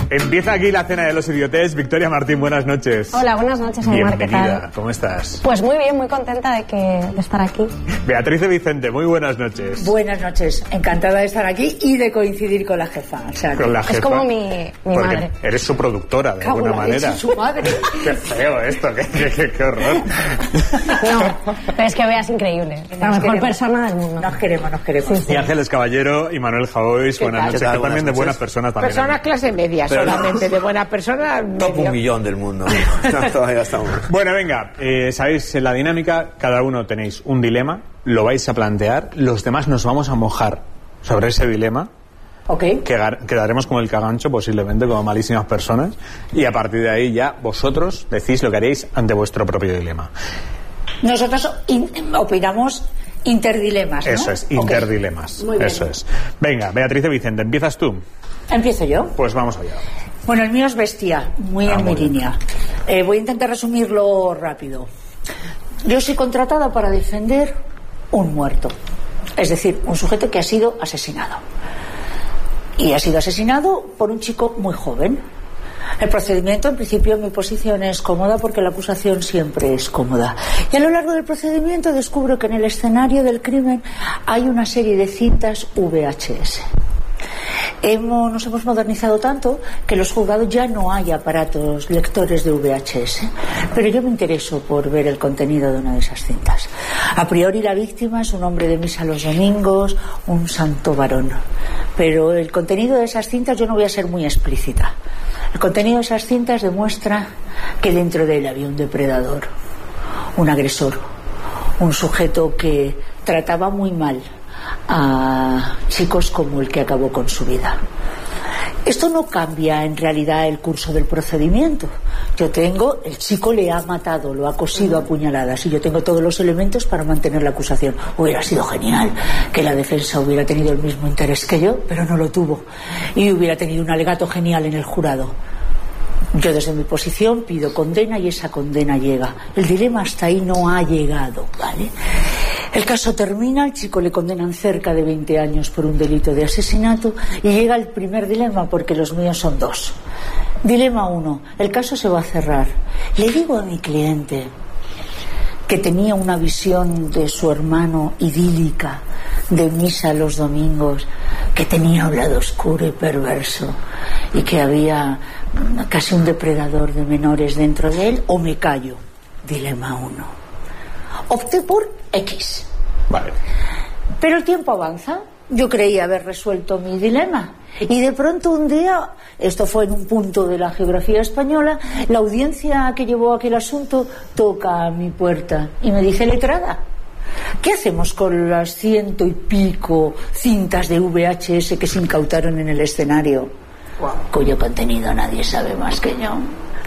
Empieza aquí la cena de los idiotes. Victoria Martín, buenas noches. Hola, buenas noches, Omar, ¿qué tal? ¿Cómo estás? Pues muy bien, muy contenta de estar aquí. Beatriz de Vicente, muy buenas noches. Buenas noches, encantada de estar aquí y de coincidir con la jefa. O sea, con la jefa. Es como mi madre. Eres su productora, de alguna manera. Es su madre. Qué feo esto, qué horror. No, pero es que Bea increíble. La mejor persona del mundo. Nos queremos. Sí. Y Ángeles Caballero y Manuel Jaois, buenas noches. Que también de buenas personas también. Personas clase media solamente, de buenas personas. Top 1 millón del mundo. Todavía estamos. Bueno, venga, sabéis, en la dinámica, cada uno tenéis un dilema, lo vais a plantear, los demás nos vamos a mojar sobre ese dilema. Okay. Quedaremos como el cagancho, posiblemente, como malísimas personas, y a partir de ahí ya vosotros decís lo que haréis ante vuestro propio dilema. Nosotros opinamos interdilemas, ¿no? Eso es, interdilemas. Muy bien. Eso es. Venga, Beatriz de Vicente, ¿empiezas tú? ¿Empiezo yo? Pues vamos allá. Bueno, el mío es bestia, muy en mi línea. Voy a intentar resumirlo rápido. Yo soy contratada para defender un muerto, es decir, un sujeto que ha sido asesinado. Y ha sido asesinado por un chico muy joven. El procedimiento, en principio, mi posición es cómoda porque la acusación siempre es cómoda. Y a lo largo del procedimiento descubro que en el escenario del crimen hay una serie de cintas VHS. Nos hemos modernizado tanto que en los juzgados ya no hay aparatos lectores de VHS, pero yo me intereso por ver el contenido de una de esas cintas. A priori la víctima es un hombre de misa los domingos, un santo varón, pero el contenido de esas cintas yo no voy a ser muy explícita. El contenido de esas cintas demuestra que dentro de él había un depredador, un agresor, un sujeto que trataba muy mal a chicos como el que acabó con su vida. Esto no cambia en realidad el curso del procedimiento. El chico le ha matado, lo ha cosido a puñaladas y yo tengo todos los elementos para mantener la acusación. Hubiera sido genial que la defensa hubiera tenido el mismo interés que yo, pero no lo tuvo, y hubiera tenido un alegato genial en el jurado. Yo desde mi posición pido condena y esa condena llega. El dilema hasta ahí no ha llegado, ¿vale? El caso termina, al chico le condenan cerca de 20 años por un delito de asesinato y llega el primer dilema, porque los míos son dos. Dilema 1, el caso se va a cerrar. Le digo a mi cliente que tenía una visión de su hermano idílica, de misa los domingos, que tenía un lado oscuro y perverso y que había casi un depredador de menores dentro de él, o me callo. Dilema 1. Opté por X. Vale. Pero el tiempo avanza. Yo creía haber resuelto mi dilema y de pronto un día, esto fue en un punto de la geografía española, la audiencia que llevó aquel asunto toca a mi puerta y me dice: letrada, ¿qué hacemos con las 100 y pico cintas de VHS que se incautaron en el escenario? Wow. Cuyo contenido nadie sabe más que yo.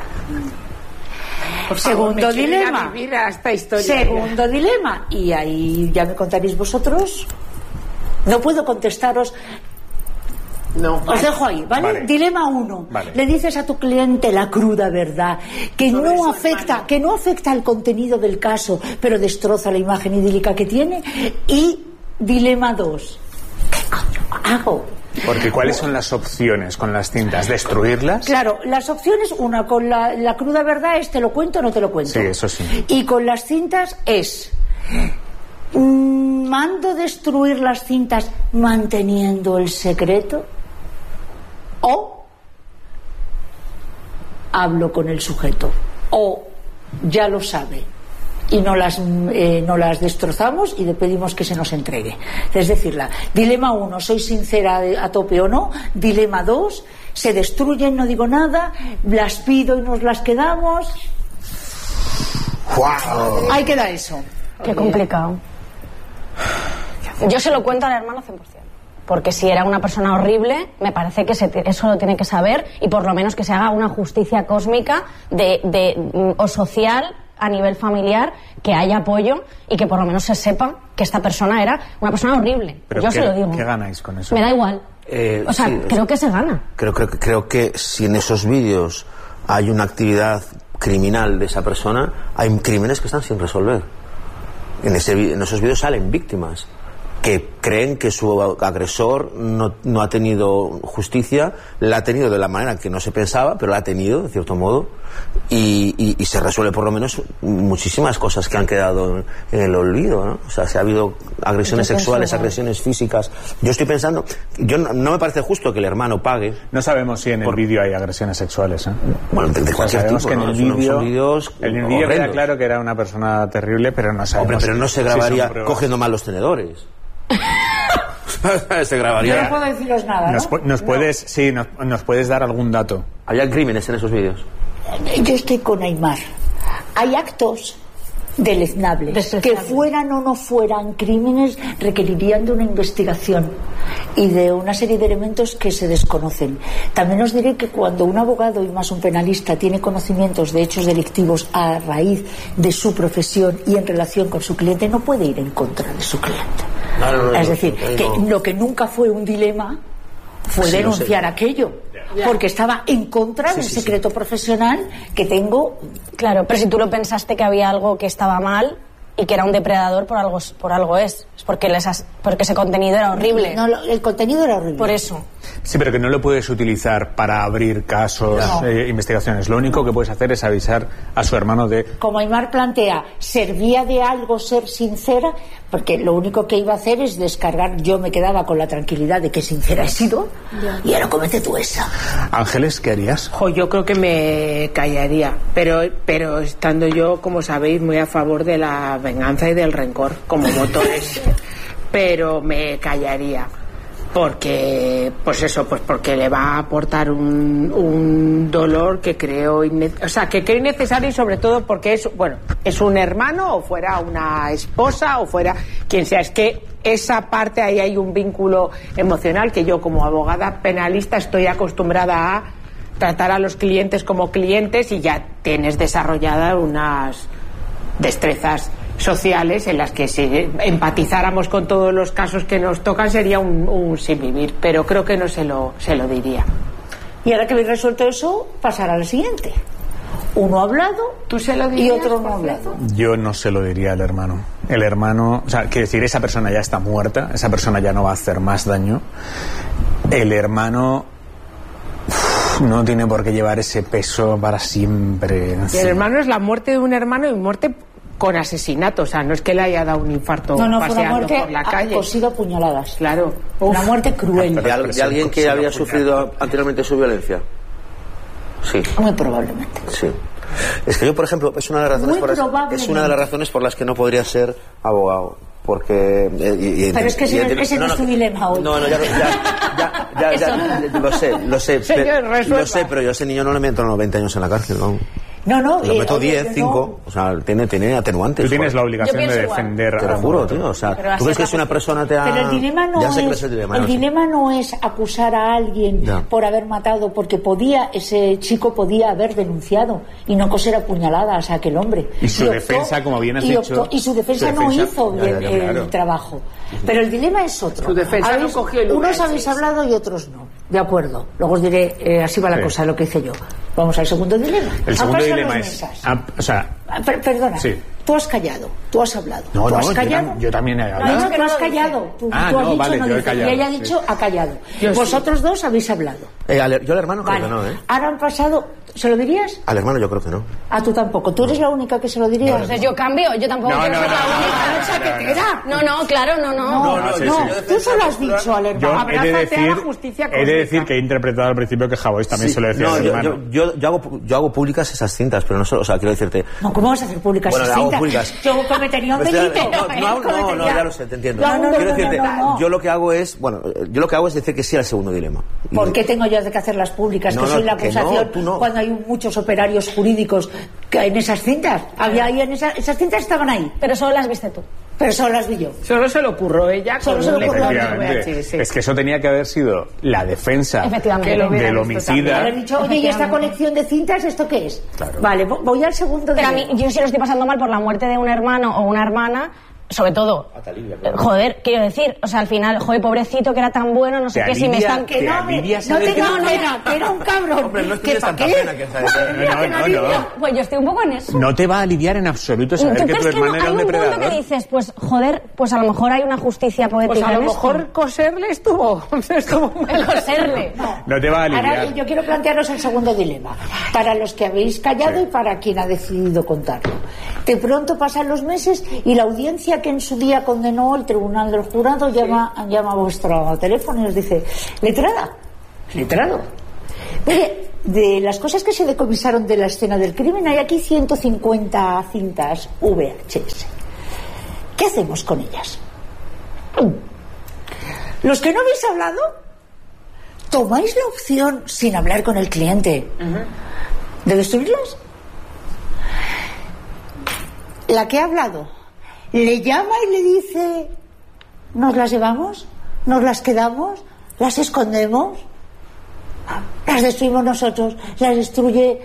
Segundo dilema. Segundo dilema. Y ahí ya me contaréis vosotros. No puedo contestaros. No, os dejo ahí, ¿vale? Dilema 1. Vale. Le dices a tu cliente la cruda verdad, que no afecta al contenido del caso, pero destroza la imagen idílica que tiene. Y dilema 2. ¿Qué coño hago? Porque ¿cuáles son las opciones con las cintas? ¿Destruirlas? Claro, las opciones, una con la cruda verdad es: te lo cuento o no te lo cuento. Sí, eso sí. Y con las cintas es: ¿mando destruir las cintas manteniendo el secreto? ¿O hablo con el sujeto? ¿O ya lo sabe y no las destrozamos y le pedimos que se nos entregue? Es decir, dilema 1, soy sincera a tope o no. Dilema 2, se destruyen, no digo nada, las pido y nos las quedamos. ¡Wow! Ahí queda eso. Qué complicado. Yo se lo cuento al hermano 100%. Porque si era una persona horrible, me parece que eso lo tiene que saber, y por lo menos que se haga una justicia cósmica o social a nivel familiar, que haya apoyo y que por lo menos se sepa que esta persona era una persona horrible. Pero yo se lo digo. ¿Qué ganáis con eso? Me da igual. Sí, creo que se gana. Creo que si en esos vídeos hay una actividad criminal de esa persona, hay crímenes que están sin resolver. En esos vídeos salen víctimas. que creen que su agresor no ha tenido justicia, la ha tenido de la manera que no se pensaba, pero la ha tenido, de cierto modo, y se resuelve por lo menos muchísimas cosas que han quedado en el olvido, ¿no? O sea, si ha habido agresiones sexuales, agresiones físicas. Yo estoy pensando, no me parece justo que el hermano pague. No sabemos si en el vídeo hay agresiones sexuales, ¿eh? Bueno, de cualquier sabemos tipo, que en ¿no? el vídeo, son vídeos en el vídeo queda claro que era una persona terrible, pero no sabemos. Hombre, pero no se grabaría cogiendo mal los tenedores. Se grabaría. Yo no puedo deciros nada, ¿no? Nos puedes dar algún dato. ¿Había crímenes en esos vídeos? Yo estoy con Aimar. Hay actos deleznables que fueran o no fueran crímenes, requerirían de una investigación y de una serie de elementos que se desconocen. También os diré que cuando un abogado y más un penalista tiene conocimientos de hechos delictivos a raíz de su profesión y en relación con su cliente, no puede ir en contra de su cliente. Es decir, que lo que nunca fue un dilema fue denunciar aquello, porque estaba en contra del secreto profesional que tengo. Claro, pero si tú lo pensaste que había algo que estaba mal y que era un depredador, por algo es porque ese contenido era horrible. No, el contenido era horrible. Por eso. Sí, pero que no lo puedes utilizar para abrir casos, investigaciones. Lo único que puedes hacer es avisar a su hermano de... Como Aimar plantea, ¿servía de algo ser sincera? Porque lo único que iba a hacer es descargar. Yo me quedaba con la tranquilidad de que sincera he sido y ahora comete tú esa. Ángeles, ¿qué harías? Yo creo que me callaría, pero estando yo, como sabéis, muy a favor de la venganza y del rencor como motores. Pero me callaría porque porque le va a aportar un dolor que creo innecesario, y sobre todo porque es un hermano, o fuera una esposa, o fuera quien sea. Es que esa parte, ahí hay un vínculo emocional que yo, como abogada penalista, estoy acostumbrada a tratar a los clientes como clientes, y ya tienes desarrolladas unas destrezas sociales en las que si empatizáramos con todos los casos que nos tocan sería un sinvivir, pero creo que no se lo diría. Y ahora que habéis resuelto eso, pasará al siguiente. Uno ha hablado, ¿tú se lo dirías, y otro no ha hablado? Yo no se lo diría al hermano. El hermano, o sea, quiere decir, esa persona ya está muerta, esa persona ya no va a hacer más daño. El hermano no tiene por qué llevar ese peso para siempre. Y el hermano es la muerte de un hermano, y muerte con asesinato, o sea, no es que le haya dado un infarto paseando por la calle. Cosido a puñaladas. Claro. Una muerte cruel. ¿De alguien que había sufrido anteriormente su violencia? Sí. Muy probablemente. Sí. Es que yo, por ejemplo, es una de las razones por las que no podría ser abogado. Porque pero es que ese no es tu dilema hoy. No, ya lo sé, pero yo a ese niño no le meto 90 años en la cárcel, ¿no? No, lo meto 10, 5, o sea, tiene atenuantes. Tú tienes la obligación de defender. Te lo juro, tío, o sea, ¿tú crees que si una persona te ha... Pero el dilema no es acusar a alguien por haber matado, porque ese chico podía haber denunciado y no coser a puñaladas a aquel hombre. Y su defensa, como bien has dicho... Y su defensa no hizo bien el trabajo. Pero el dilema es otro. Su defensa no cogió el unos habéis hablado y otros no. De acuerdo. Luego os diré, así va la cosa, lo que hice yo. Vamos al segundo dilema. El segundo dilema es... Perdona. Sí. Tú has callado, tú has hablado. No, ¿Tú has callado? Yo también he hablado. No, tú has callado. Tú has dicho, vale, no yo he dices. callado. Y ella ha dicho, ha callado. Vosotros dos habéis hablado. Yo al hermano creo que no, Ahora han pasado... ¿Se lo dirías? Al hermano yo creo que no. Tú tampoco. ¿Tú eres la única que se lo diría? Entonces yo cambio, yo tampoco quiero ser la única. No, claro, no. Tú se lo has dicho al hermano. He de decir que he interpretado al principio que Javois también se lo decía al hermano. Yo hago públicas esas cintas, pero no solo, o sea, quiero decirte... No, ¿cómo vas a hacer públicas esas cintas? Públicas. Yo cometería un delito. No, ya lo sé, te entiendo. Quiero decirte, yo lo que hago es decir que sí al segundo dilema. ¿Por qué tengo yo que hacer las públicas? Que soy la acusación cuando hay muchos operarios jurídicos que en esas cintas. Había ahí esas cintas estaban ahí. Pero solo las viste tú. Pero solo las vi yo. Solo se le ocurrió ella. Es que eso tenía que haber sido la defensa del homicida. Haber dicho, oye, ¿y esta colección de cintas esto qué es? Claro. Vale, voy al segundo. Pero a mí, yo si lo estoy pasando mal por la muerte de un hermano o una hermana, sobre todo, joder, quiero decir, o sea, al final, joder, pobrecito que era tan bueno, no sé qué, si me están... Que no tenga pena, que era un cabrón. Hombre, no ¿Qué tienes tanta pena que No. Pues yo estoy un poco en eso. No te va a aliviar en absoluto saber ¿Tú que tu crees que hermano no? era Hay un un punto depredador. que dices, pues joder, pues a lo mejor hay una justicia poética Pues a lo en mejor esto. coserle estuvo El coserle. No te va a aliviar. Ahora yo quiero plantearos el segundo dilema, para los que habéis callado y para quien ha decidido contarlo. De pronto pasan los meses y la audiencia que en su día condenó el tribunal del jurado llama a vuestro teléfono y os dice: letrado, mire, de las cosas que se decomisaron de la escena del crimen hay aquí 150 cintas VHS. ¿Qué hacemos con ellas? Los que no habéis hablado, ¿tomáis la opción, sin hablar con el cliente, de destruirlas? La que ha hablado le llama y le dice: ¿nos las llevamos? ¿Nos las quedamos? ¿Las escondemos? Las destruimos nosotros. Las destruye...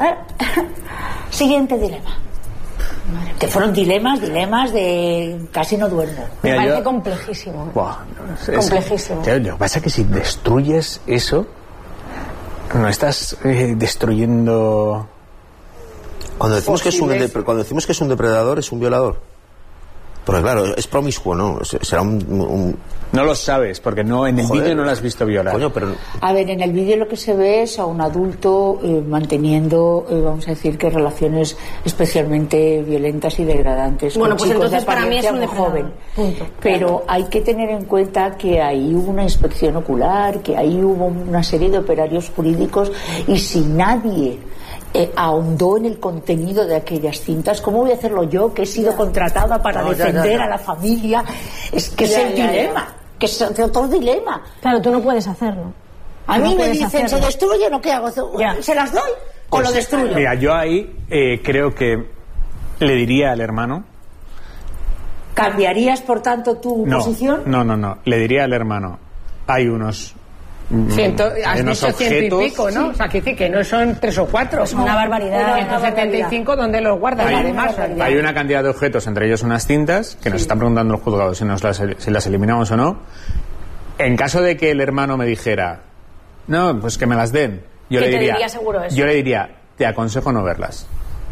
Siguiente dilema. Que fueron dilemas de casi no duermo. Me Mira, parece yo- complejísimo. Buah, Complejísimo. Tío, lo que pasa es que si destruyes eso, no estás destruyendo... Cuando decimos que es un depredador, es un violador. Porque claro, es promiscuo, ¿no? Será un... No lo sabes, porque no en el Joder. vídeo no lo has visto violar. Coño, pero... A ver, en el vídeo lo que se ve es a un adulto manteniendo, vamos a decir, que relaciones especialmente violentas y degradantes. Bueno, con pues chicos de entonces para mí es apariencia un muy depredador. joven. Punto. Pero hay que tener en cuenta que ahí hubo una inspección ocular, que ahí hubo una serie de operarios jurídicos, y si nadie ahondó en el contenido de aquellas cintas, ¿cómo voy a hacerlo yo, que he sido contratada para defender a la familia? Es que es el dilema, que es otro dilema. Claro, tú no puedes hacerlo. A No mí me puedes dicen: hacerlo. ¿se destruye o no? ¿Qué hago? Ya. ¿Se las doy o lo destruyo? Mira, yo ahí creo que le diría al hermano... ¿Cambiarías, por tanto, tu posición? No. Le diría al hermano: hay unos... Has unos dicho ciento y objetos- pico, ¿no? O sea, que dice que no son 3 o 4. Es una barbaridad. 175, ¿dónde los guardas? Hay, Además, hay una cantidad de objetos, entre ellos unas cintas, que nos están preguntando el juzgado si las eliminamos o no. En caso de que el hermano me dijera: no, pues que me las den, yo Que le te diría, diría seguro eso. yo le diría: te aconsejo no verlas.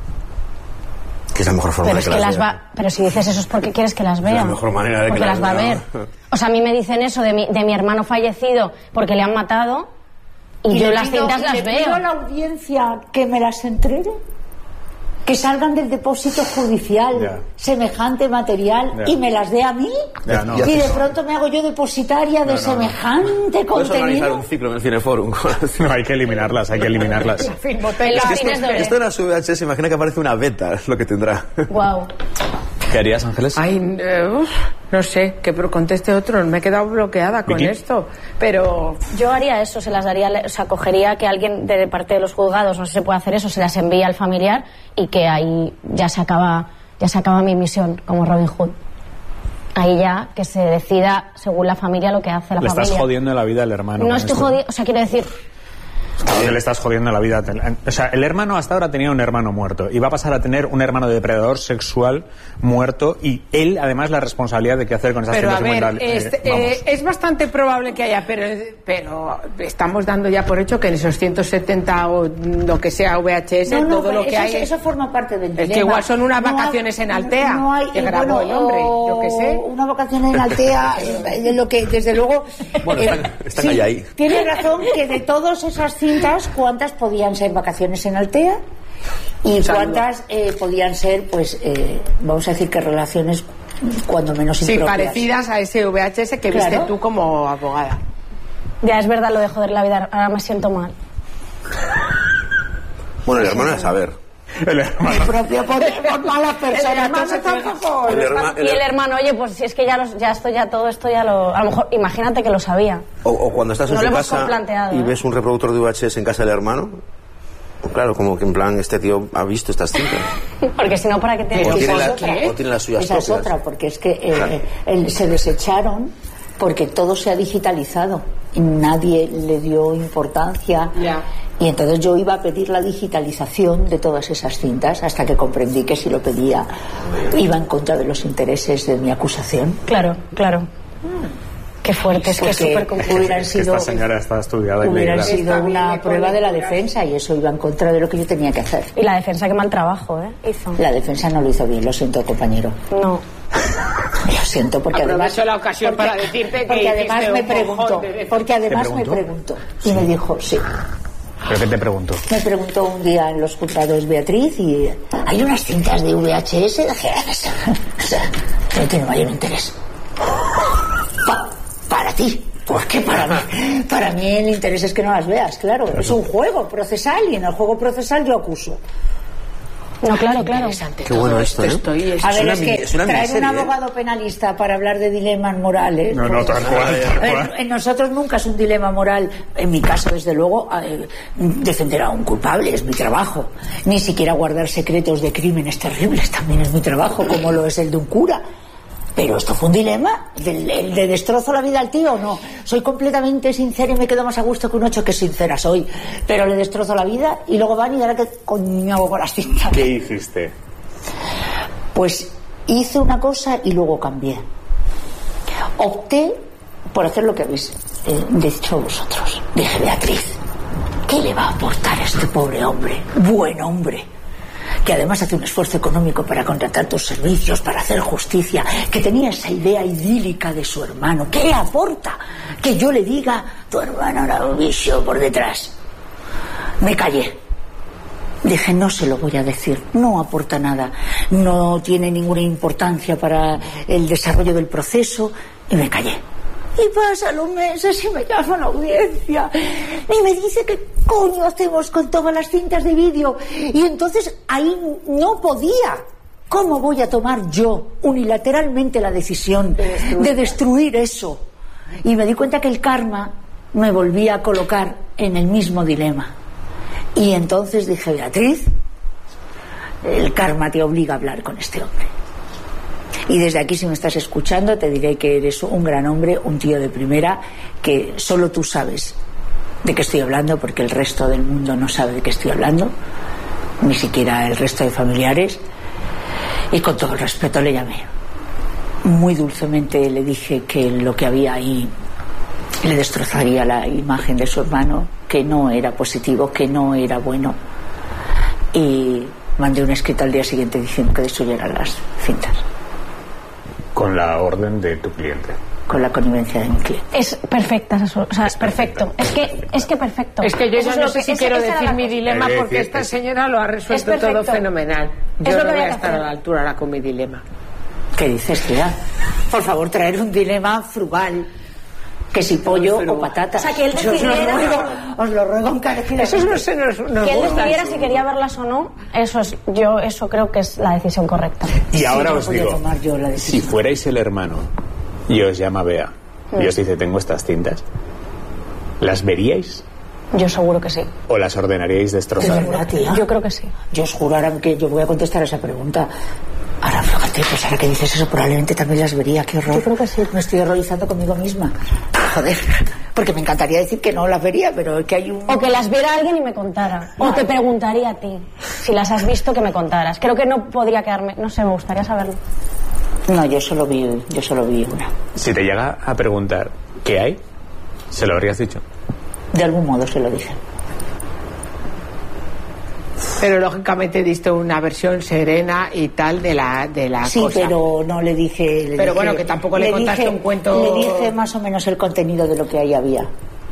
Que es la mejor forma Pero de es que que las las vea. va... Pero si dices eso es porque quieres que las vea. la mejor manera de que porque las las va a vea. ver. O sea, a mí me dicen eso de mi hermano fallecido porque le han matado y yo le las pido- cintas y las le pido veo. a la audiencia que me las entregue, que salgan del depósito judicial Ya. semejante material Ya. y me las dé a mí. Ya, no. Y de pronto me hago yo depositaria de semejante Puedes organizar contenido. un ciclo en el Cineforum. No, hay que eliminarlas, hay que eliminarlas. En los cines de Esto era su VHS, imagina que aparece una beta, es lo que tendrá. Wow. ¿Qué harías, Ángeles? Ay, no sé, que conteste otro. Me he quedado bloqueada con ¿Vicky? esto. Pero Yo haría eso, se las daría, o sea, cogería que alguien de parte de los juzgados, no sé si se puede hacer eso, se las envía al familiar y que ahí ya se acaba mi misión como Robin Hood. Ahí ya que se decida según la familia lo que hace la Le familia. estás jodiendo la vida al hermano. No con estoy esto. jodiendo, o sea, quiero decir, Claro que le estás jodiendo la vida. O sea, el hermano hasta ahora tenía un hermano muerto y va a pasar a tener un hermano de depredador sexual muerto y él además la responsabilidad de qué hacer con esas a ver, 150. Vamos. es bastante probable que haya, pero estamos dando ya por hecho que en esos 170 o lo que sea VHS, todo lo que hay... Eso forma parte del dilema. Es que igual son unas vacaciones en Altea, que grabó el hombre, yo qué sé. Una vacación en Altea, de lo que desde luego... Bueno, están sí, ahí. Tiene razón que de todas esas cintas, ¿cuántas podían ser vacaciones en Altea? Y cuántas podían ser, pues, vamos a decir que relaciones cuando menos Sí, impropias. parecidas a ese VHS que Claro. viste tú como abogada. ya es verdad lo de joder la vida, ahora me siento mal. Bueno, el hermano a saber. El hermano. El propio por malas personas. Entonces tampoco... Y el hermano, oye, pues si es que todo esto ya lo... A lo mejor, imagínate que lo sabía. O cuando estás en No su lo hemos casa planteado, y ¿eh? ves un reproductor de VHS en casa del hermano, pues claro, como que en plan, este tío ha visto estas cintas. Porque si no, ¿para qué te... O tiene, esa es otra. o tiene las suyas Esa es propias. otra, porque es que se desecharon porque todo se ha digitalizado. nadie le dio importancia. Y entonces yo iba a pedir la digitalización de todas esas cintas hasta que comprendí que si lo pedía iba en contra de los intereses de mi acusación. Claro. Qué fuerte, es que es súper complicado. Hubieran sido, esta señora está estudiada y hubieran leída. sido una prueba de la defensa y eso iba en contra de lo que yo tenía que hacer. Y la defensa, qué mal trabajo, hizo. La defensa no lo hizo bien, lo siento, compañero. No. Lo siento, porque Aprovecho además la ocasión para decirte que porque además hiciste me un preguntó, mojón de- porque además ¿Te me preguntó? preguntó y me dijo sí. ¿Pero qué te pregunto? Me preguntó un día en los juzgados Beatriz y hay unas cintas de VHS que no tiene mayor interés. Para ti. ¿Por qué para mí? Para mí el interés es que no las veas, claro. Es un juego procesal y en el juego procesal yo acuso. No, claro. Qué bueno esto, ¿eh? A ver, una es que es una traer un miniserie, ¿eh? abogado penalista para hablar de dilemas morales. No, pues, tal cual. En nosotros nunca es un dilema moral. En mi caso, desde luego, defender a un culpable es mi trabajo. Ni siquiera guardar secretos de crímenes terribles también es mi trabajo, como lo es el de un cura. Pero esto fue un dilema, el de destrozo la vida al tío o no. Soy completamente sincera y me quedo más a gusto que un 8, que sincera soy. Pero le destrozo la vida y luego van y ahora que coño hago con las cintas. ¿Qué hiciste? Pues hice una cosa y luego cambié. Opté por hacer lo que habéis dicho vosotros. Dije, Beatriz, ¿qué le va a aportar a este pobre hombre? Buen hombre. Que además hace un esfuerzo económico para contratar tus servicios, para hacer justicia, que tenía esa idea idílica de su hermano. ¿Qué le aporta? Que yo le diga, tu hermano era un vicio por detrás. Me callé. Dije, no se lo voy a decir, no aporta nada, no tiene ninguna importancia para el desarrollo del proceso, y me callé. Y pasan los meses y me llama la audiencia y me dice qué coño hacemos con todas las cintas de vídeo. Y entonces ahí no podía. ¿Cómo voy a tomar yo unilateralmente la decisión de destruir eso? Y me di cuenta que el karma me volvía a colocar en el mismo dilema. Y entonces dije, Beatriz, el karma te obliga a hablar con este hombre. Y desde aquí, si me estás escuchando, te diré que eres un gran hombre, un tío de primera, que solo tú sabes de qué estoy hablando, porque el resto del mundo no sabe de qué estoy hablando, ni siquiera el resto de familiares. Y con todo el respeto le llamé. Muy dulcemente le dije que lo que había ahí le destrozaría la imagen de su hermano, que no era positivo, que no era bueno. Y mandé un escrito al día siguiente diciendo que destruyeran las cintas. Con la orden de tu cliente. Con la connivencia de mi cliente. Es perfecta, o sea, es perfecto. Es que perfecto. Es que yo Eso ya es no lo sé que- si esa- quiero esa era decir la mi cosa. dilema, Es porque decir, esta señora lo ha resuelto Es perfecto. todo fenomenal. Es Yo lo no que voy había a que estar hacer. a la altura ahora con mi dilema. ¿Qué dices, tía? Por favor, traer un dilema frugal. Que si pollo o patata. O sea, que él decidiera- Os lo ruego encarecidamente. Eso no se nos Que él gusta. decidiera si quería verlas o no, eso creo que es la decisión correcta. Y ahora Sí, no os podía digo, tomar yo la si decisión. fuerais el hermano y os llama Bea y os dice, tengo estas cintas, ¿las veríais Yo seguro que sí. o las ordenaríais De destrozar? verdad, tía. Yo creo que sí. Yo os juro ahora que yo voy a contestar a esa pregunta. Ahora, fíjate, pues ahora que dices eso, probablemente también las vería. Qué horror. Yo creo que sí. Me estoy horrorizando conmigo misma. Joder. Porque me encantaría decir que no las vería, pero es que hay un... O que las viera alguien y me contara. O te preguntaría a ti. Si las has visto, que me contaras. Creo que no podría quedarme... No sé, me gustaría saberlo. No, yo solo vi una. Si te llega a preguntar qué hay, ¿se lo habrías dicho? De algún modo se lo dije. Pero lógicamente diste una versión serena y tal de la Sí, cosa. pero no le dije... Pero bueno, que tampoco le contaste un cuento- Le dije más o menos el contenido de lo que ahí había.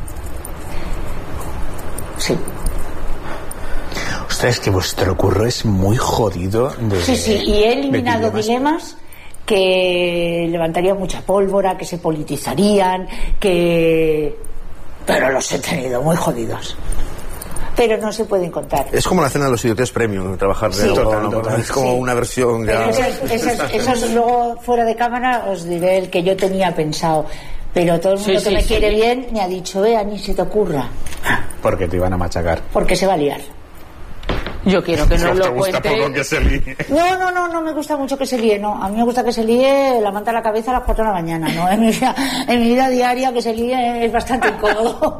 Sí. Ostras, es que vuestro curro es muy jodido de... Sí, sí, y he de eliminado dilemas que levantarían mucha pólvora, que se politizarían, que... Pero los he tenido muy jodidos. Pero no se pueden contar. Es como la cena de los idiotes premium, trabajar de Sí. algo, Total, ¿no? total. Es como Sí. una versión ya... Esas luego fuera de cámara os diré el que yo tenía pensado. Pero todo el mundo Sí, que sí, me sí. quiere bien me ha dicho, ni se te ocurra, Porque te iban a machacar. porque se va a liar. Yo quiero que nos ¿Te lo gusta cuente. poco que se líe? No me gusta mucho que se líe, no. A mí me gusta que se líe la manta a la cabeza a las 4 de la mañana, ¿no? En mi vida diaria que se líe es bastante incómodo.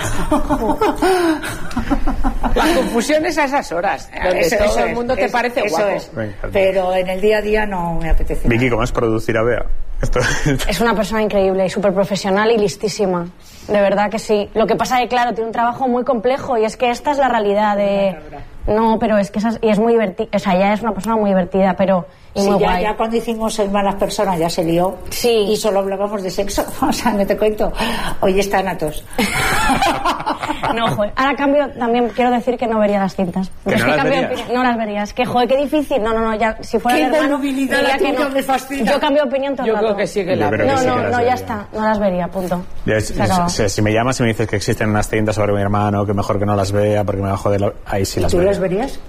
La confusión es a esas horas, donde todo el mundo te parece eso guapo. es. Pero en el día a día no me apetece. Vicky, ¿cómo es producir a Bea? Es una persona increíble y súper profesional y listísima. De verdad que sí. Lo que pasa es que, claro, tiene un trabajo muy complejo y es que esta es la realidad de... No, pero es que y es muy divertida. O sea, ella es una persona muy divertida, pero... Y Sí, muy ya, guay. ya cuando hicimos el Malas Personas ya se lió. Sí. Y solo hablábamos de sexo. O sea, no te cuento. Hoy está Natos. No, joder. Ahora cambio, también quiero decir que no vería las cintas. ¿Que Es no que las cambio verías? opinión. No las verías. Que joder, qué difícil. No, ya, si fuera Qué el hermano, volubilidad diría la que tuya, no. me fascina. Yo cambio opinión todo el Yo rato. creo que sí que Yo la creo que No, sí que no, las ya vería. está. No las vería, punto. Se acabó. Si me llamas y me dices que existen unas cintas sobre mi hermano, que mejor que no las vea porque me va a joder, ahí sí las ¿Tú vería. las verías?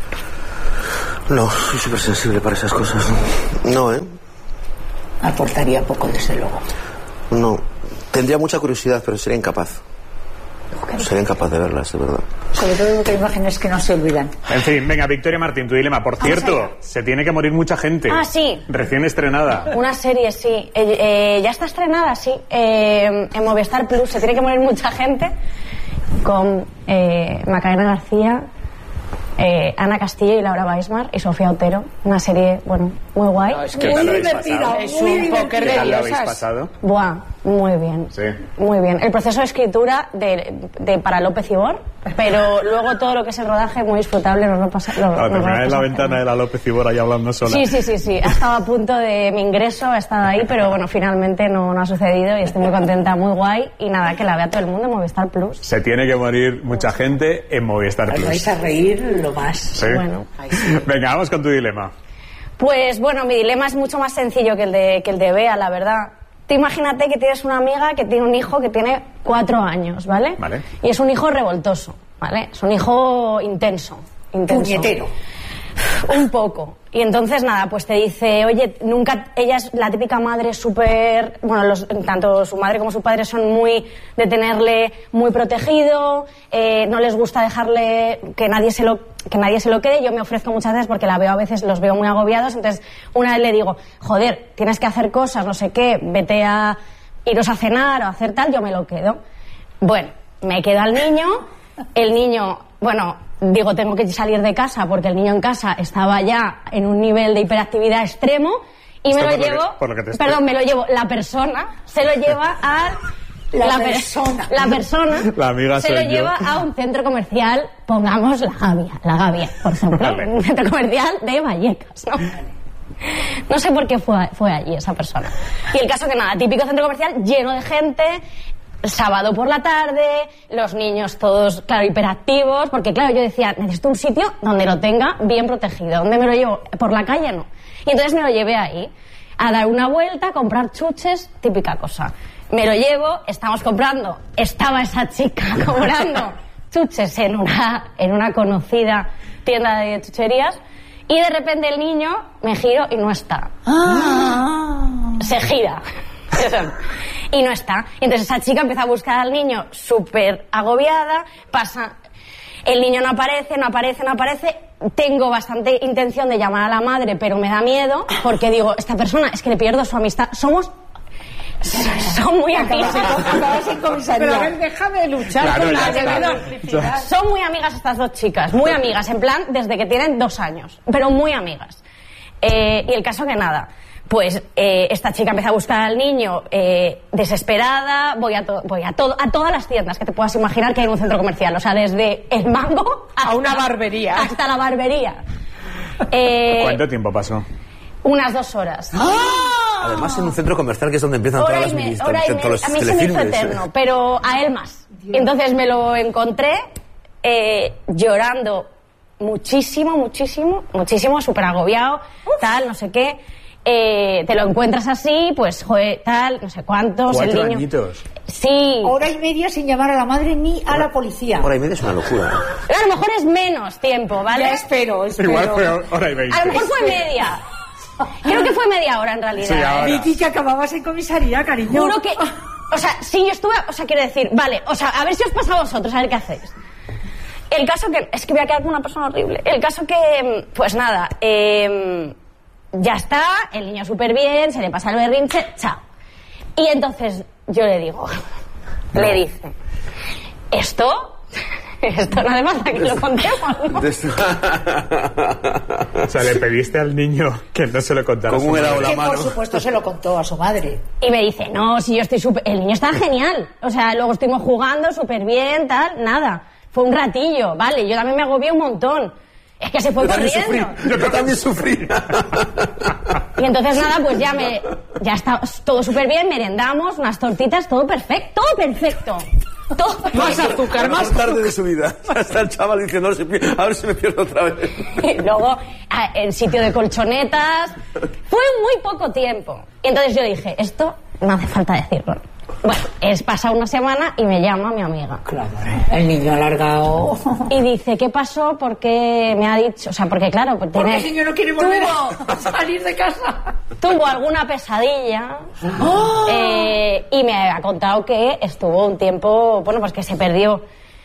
No, soy súper sensible para esas cosas. No, Aportaría poco, desde luego. No. Tendría mucha curiosidad, pero sería incapaz. Sería incapaz de verlas, de verdad. Sobre todo porque hay imágenes que no se olvidan. En fin, venga, Victoria Martín, tu dilema. Por cierto, allá. se tiene que morir mucha gente. Ah, sí. Recién estrenada. Una serie, sí. Ya está estrenada, sí. En Movistar Plus. Se tiene que morir mucha gente. Con Macarena García, Ana Castillo y Laura Weismar y Sofía Otero. Una serie, bueno, muy guay. No, es ¿Qué que tal lo Muy habéis divertida. pasado? es Muy un divertida. póker ¿Qué de tal lo habéis diosas. pasado? Buah, muy bien. Sí. Muy bien. El proceso de escritura para López Ibor, pero luego todo lo que es el rodaje muy disfrutable. Nos lo pasa, Termináis la ventana de la López Ibor ahí hablando sola. Sí. Ha estado a punto de mi ingreso, ha estado ahí, pero bueno, finalmente no ha sucedido y estoy muy contenta, muy guay. Y nada, que la vea todo el mundo en Movistar Plus. Se tiene que morir mucha gente en Movistar Os Plus. vais a reír lo más. Sí. Bueno. Venga, vamos con tu dilema. Pues bueno, mi dilema es mucho más sencillo que el de Bea, la verdad. Tú imagínate que tienes una amiga que tiene un hijo que tiene 4 años, ¿vale? Vale. Y es un hijo revoltoso, ¿vale? Es un hijo intenso. Puñetero. Un poco. Y entonces, nada, pues te dice, oye, ella es la típica madre súper, bueno, tanto su madre como su padre son muy de tenerle muy protegido, no les gusta dejarle que nadie se lo quede. Yo me ofrezco muchas veces porque la veo a veces, los veo muy agobiados, entonces una vez le digo, joder, tienes que hacer cosas, no sé qué, vete a iros a cenar o a hacer tal, yo me lo quedo. Bueno, me quedo al niño, el niño, bueno, digo, tengo que salir de casa porque el niño en casa estaba ya en un nivel de hiperactividad extremo y me Esto lo por lo llevo, que- por lo que te perdón, me lo llevo, la persona se lo lleva a La persona. la persona La amiga se soy lo yo. lleva a un centro comercial, pongamos la Gavia, por ejemplo, Vale. un centro comercial de Vallecas, ¿no? No sé por qué fue allí esa persona. Y el caso que nada, típico centro comercial lleno de gente, sábado por la tarde, los niños todos, claro, hiperactivos, porque claro, yo decía, necesito un sitio donde lo tenga bien protegido. ¿Dónde me lo llevo? Por la calle no. Y entonces me lo llevé ahí, a dar una vuelta, a comprar chuches, típica cosa. Me lo llevo, estaba esa chica comprando chuches en una conocida tienda de chucherías, y de repente el niño me giro y no está. Se gira. Y no está. Y entonces esa chica empieza a buscar al niño súper agobiada, el niño no aparece. Tengo bastante intención de llamar a la madre, pero me da miedo porque digo, esta persona, es que le pierdo su amistad. Son muy amigas. Acabas en comisaría. Pero a ver, déjame luchar Claro, con ya la está. debido complicidad. Son muy amigas estas dos chicas, muy amigas, en plan, desde que tienen 2 años, pero muy amigas. Y el caso que nada, pues esta chica empieza a buscar al niño desesperada, voy a todas las tiendas que te puedas imaginar que hay en un centro comercial, o sea, desde el Mango A una barbería. hasta la barbería. ¿Cuánto tiempo pasó? Unas 2 horas. Además, en un centro comercial que es donde empiezan Hora todas y las media, hora y media. todos los A mí se me hizo telefilmes. eterno, pero a él más. Y entonces me lo encontré llorando muchísimo, súper agobiado, tal, no sé qué. Te lo encuentras así, pues, joder, tal, no sé cuántos. 4 el niño. añitos. Sí. Hora y media sin llamar a la madre ni a la policía. Hora y media es una locura. A lo mejor es menos tiempo, ¿vale? Ya espero. Igual fue hora y 20. A lo mejor fue media. Creo que fue media hora en realidad. Sí, ahora. Vicky, que acababas en comisaría, cariño. Juro que... O sea, sí, yo estuve... O sea, quiero decir, vale, o sea, a ver si os pasa a vosotros, a ver qué hacéis. El caso que... Es que voy a quedar como una persona horrible. El caso que... Pues nada, ya está, el niño súper bien, se le pasa el berrinche, chao. Y entonces yo le digo, le dice, esto no hace falta que lo contemos, ¿no? O sea, le pediste al niño que no se lo contara. ¿Cómo era la mano? Por supuesto se lo contó a su madre. Y me dice, no, si yo estoy súper... El niño está genial. O sea, luego estuvimos jugando súper bien, tal, nada. Fue un ratillo, vale, yo también me agobié un montón. Es que se fue corriendo. Yo también sufrí. Y entonces nada, pues ya está todo súper bien, merendamos, unas tortitas, todo perfecto, todo perfecto. Más azúcar, más tarde de su vida. Hasta el chaval diciendo, a ver si me pierdo otra vez. Y luego, en sitio de colchonetas, fue muy poco tiempo. Y entonces yo dije, esto no hace falta decirlo. Bueno, pasa una semana y me llama mi amiga. Claro, el niño alargado. Y dice, ¿qué pasó? Porque me ha dicho... O sea, porque claro... Pues porque el niño no quiere volver a salir de casa. Tuvo alguna pesadilla. ¡Oh! Y me ha contado que estuvo un tiempo... Bueno, pues que se perdió.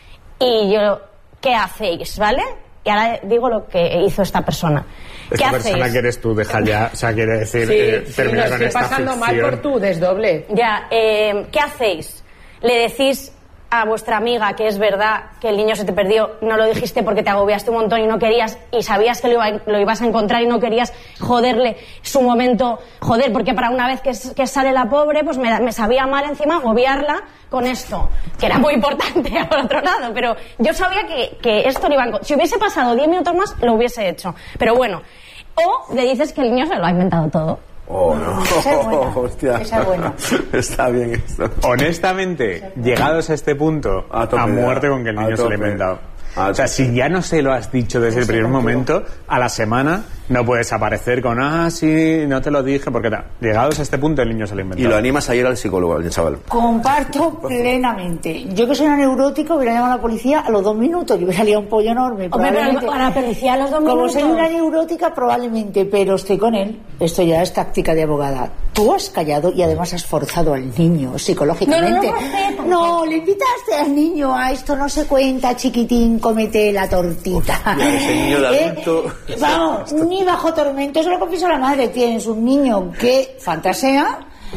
Y yo... ¿Qué hacéis? ¿Vale? Y ahora digo lo que hizo esta persona. Esta persona que eres tú, deja ya, o sea, quiere decir, terminar con esta ficción. Estoy pasando mal por tu desdoble. Ya, ¿qué hacéis? ¿Le decís a vuestra amiga que es verdad que el niño se te perdió, no lo dijiste porque te agobiaste un montón y no querías, y sabías que lo ibas a encontrar y no querías joderle su momento, porque para una vez que sale la pobre, pues me sabía mal encima agobiarla con esto, que era muy importante por otro lado, pero yo sabía que esto lo iba a encontrar. Si hubiese pasado 10 minutos más, lo hubiese hecho, pero bueno. O le dices que el niño se lo ha inventado todo. Oh, no. Esa es buena. Hostia. Esa es buena. Está bien esto. Honestamente, llegados a este punto, a muerte con que el niño se lo ha inventado. O sea, si ya no se lo has dicho desde el primer momento, a la semana no puedes aparecer con, sí, no te lo dije, porque llegados a este punto el niño se lo ha inventado. Y lo animas a ir al psicólogo, al chaval. Comparto plenamente. Yo que soy una neurótica hubiera llamado a la policía a los 2 minutos y hubiera liado un pollo enorme. Hombre, pero a la policía a los 2 minutos. Como soy una neurótica, probablemente, pero estoy con él. Esto ya es táctica de abogada. Tú has callado y además has forzado al niño psicológicamente. No, le invitaste al niño a esto no se cuenta, chiquitín, cómete la tortita. Hostia, ese niño de adulto. Vamos, ni bajo tormento, eso lo confieso a la madre. Tienes un niño que fantasea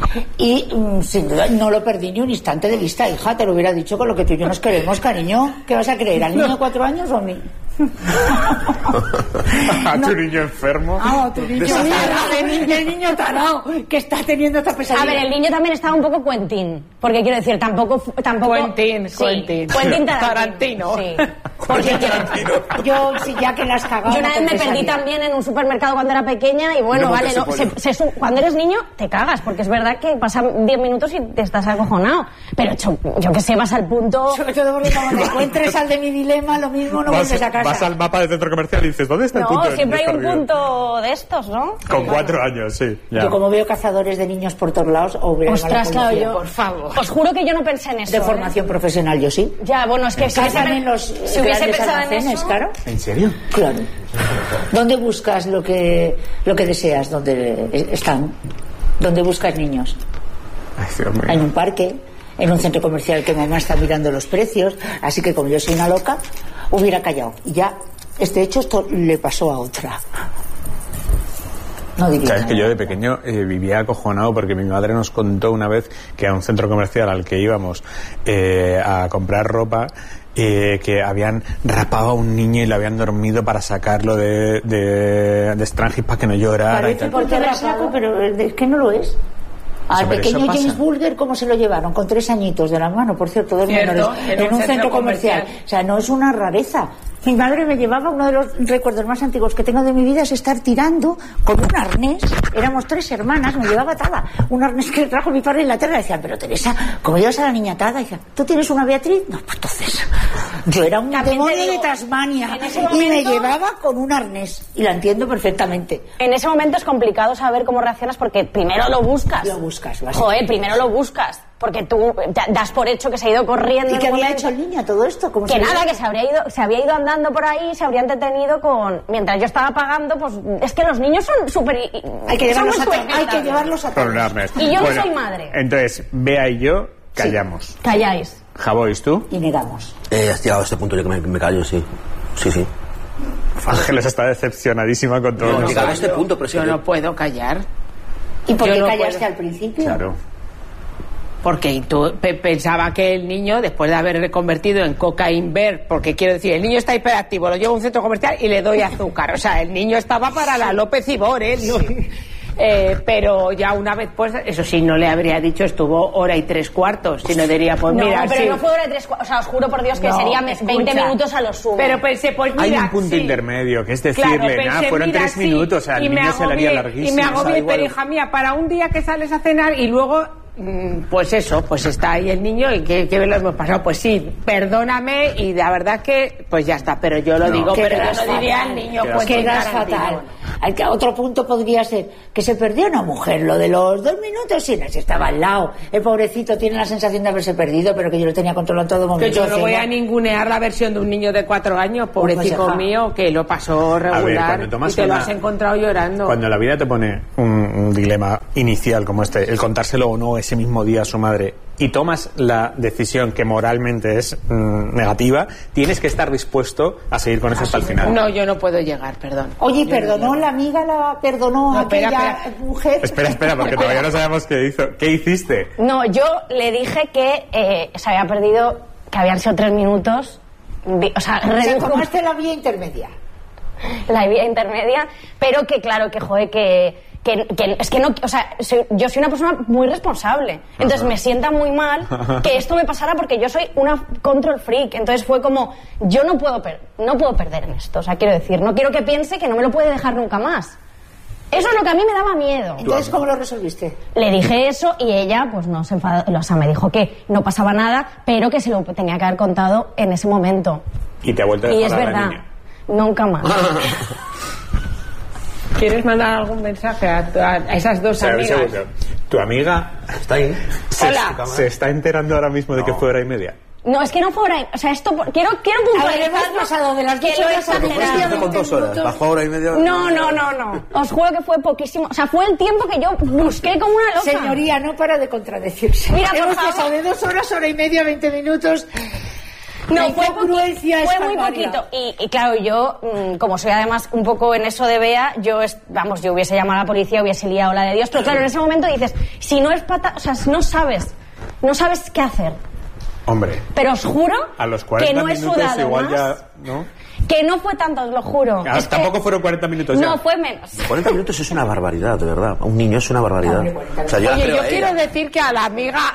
y sin duda no lo perdí ni un instante de vista. Hija, te lo hubiera dicho con lo que tú y yo nos queremos, cariño. ¿Qué vas a creer? ¿Al niño de 4 años o a mí? ¿A tu niño enfermo? Ah, tu niño el niño tarao que está teniendo esta pesadilla. A ver, el niño también estaba un poco Quentin, porque quiero decir, tampoco Quentin Tarantino. Sí. Porque yo sí, ya que las cagado. Yo una vez me perdí también en un supermercado cuando era pequeña y bueno, vale, cuando eres niño te cagas, porque es verdad que pasan 10 minutos y te estás acojonado, pero yo que sé, vas al punto. Sobre todo porque cuando te encuentres al de mi dilema, lo mismo no vuelves a casa. Vas al mapa del centro comercial y dices, ¿dónde está el punto? No, siempre hay un punto de estos, ¿no? Con 4 años, sí. Ya. Yo como veo cazadores de niños por todos lados, ostras, claro, yo, por favor. Os juro que yo no pensé en eso. De formación profesional, yo sí. Ya, bueno, es que si hubiese pensado en eso. Claro. ¿En serio? Claro. ¿Dónde buscas lo que deseas? ¿Dónde están? ¿Dónde buscas niños? Ay, Dios mío. En un parque, en un centro comercial que mamá está mirando los precios, así que como yo soy una loca, hubiera callado. Y ya, este hecho, esto le pasó a otra. No diría. Sabes que yo de pequeño vivía acojonado porque mi madre nos contó una vez que a un centro comercial al que íbamos a comprar ropa, que habían rapado a un niño y lo habían dormido para sacarlo de Strangis para que no llorara. Parece porque resaco, pero es que no lo es. Al pequeño James Bulger, ¿cómo se lo llevaron? Con 3 añitos de la mano, por cierto, 2 menores, en un centro comercial. O sea, no es una rareza. Mi madre me llevaba, uno de los recuerdos más antiguos que tengo de mi vida es estar tirando con un arnés. Éramos 3 hermanas, me llevaba atada. Un arnés que trajo mi padre en la tierra. Decían, pero Teresa, ¿cómo llevas a la niña atada? Decían, ¿tú tienes una Beatriz? No, pues entonces. Yo era un demonio de Tasmania y me llevaba con un arnés. Y la entiendo perfectamente. En ese momento es complicado saber cómo reaccionas porque primero lo buscas. Lo buscas, Joder, primero lo buscas. Porque tú das por hecho que se ha ido corriendo. ¿Y qué había hecho el niño a todo esto? Que nada, que se había ido andando por ahí, se habría entretenido con... Mientras yo estaba pagando, pues es que los niños son súper... Hay que llevarlos a todos. Y yo no soy madre. Entonces, Bea y yo callamos. Sí, calláis. Javois, ¿tú? Y negamos. Has llegado a este punto yo que me callo, sí. Sí. Ángeles está decepcionadísima con todo. No, llegado a este punto, pero yo no puedo callar. ¿Y por qué no callaste puedo. al principio? Claro. Porque tú pensaba que el niño, después de haber reconvertido en cocainver, porque quiero decir, el niño está hiperactivo, lo llevo a un centro comercial y le doy azúcar. O sea, el niño estaba para la López Ibor, ¿eh? No. Pero ya una vez, pues, eso sí, no le habría dicho, estuvo 1:03, sino diría, pues No, mira, pero sí. no fue 1:03, o sea, os juro por Dios que No, sería escucha. 20 minutos a lo sumo. Pero pensé, pues mira, Hay un punto sí. intermedio, que es Claro, decirle, pensé, fueron mira, 3 sí, minutos, o sea, y el me niño se le haría agobié- larguísimo. Y me o sea, agobié, igual- pero hija mía, para un día que sales a cenar y luego, pues eso, pues está ahí el niño y que lo hemos pasado. Pues sí, perdóname y la verdad que, pues ya está, pero yo lo digo, pero yo Quedas no diría fatal. al niño, Quedas pues Quedas Tarantino. fatal. Otro punto podría ser que se perdió una mujer, lo de los 2 minutos, sí, si estaba al lado. El pobrecito tiene la sensación de haberse perdido, pero que yo lo tenía controlado en todo Que momento. yo no voy a Cena. ningunear la versión de un niño de 4 años, pobrecito Pues, mío, que lo pasó regular cuando tomas y te lo una- has encontrado llorando. Cuando la vida te pone un dilema inicial como este, el contárselo o no ese mismo día a su madre, y tomas la decisión que moralmente es negativa, tienes que estar dispuesto a seguir con eso hasta el final. No, yo no puedo llegar, perdón. Oye, Yo ¿perdonó no la amiga, la perdonó No, a espera, aquella espera. mujer? Espera, porque todavía no sabemos qué hizo. ¿Qué hiciste? No, yo le dije que se había perdido, que habían sido 3 minutos. O sea, O sea, redujo tomaste la vía intermedia. la vía intermedia, pero que claro, que joder, que es que no, o sea, yo soy una persona muy responsable, entonces me sienta muy mal que esto me pasara porque yo soy una control freak, entonces fue como, yo no puedo perder en esto, o sea, quiero decir, no quiero que piense que no me lo puede dejar nunca más. Eso es lo que a mí me daba miedo. Entonces, ¿cómo lo resolviste? Le dije eso y ella pues no se enfadó, o sea, me dijo que no pasaba nada, pero que se lo tenía que haber contado en ese momento. Y te ha vuelto a Y dejar es a la verdad, niña. nunca más. ¿Quieres mandar algún mensaje a esas dos O sea, un amigas? segundo. Tu amiga Está ahí. Hola. se está enterando ahora mismo de que fue 1:30. No, es que no fue hora, o sea, esto quiero A ver, puntualizar hemos pasado de las que 2 lo horas a exagerado. media Fue con 2 horas. Bajó 1:30. No. Os juro que fue poquísimo. O sea, fue el tiempo que yo busqué como una loca. Señoría, no para de contradecirse. Mira, por hemos favor. pasado de 2 horas, 1:30, 20 minutos. No, La fue incongruencia es muy barbaridad. poquito. Y claro, yo, como soy además un poco en eso de Bea, yo hubiese llamado a la policía, hubiese liado la de Dios. Pero claro, en ese momento dices, si no es o sea, no sabes qué hacer. Hombre, Pero os juro a los que 40 no he minutos sudado igual más. ya, ¿no? Que no fue tanto, os lo juro. Ah, Es que- tampoco fueron 40 minutos ya. No, fue menos. 40 minutos es una barbaridad, de verdad. Un niño es una barbaridad. O sea, yo la Oye, creo yo a quiero ella. decir que a la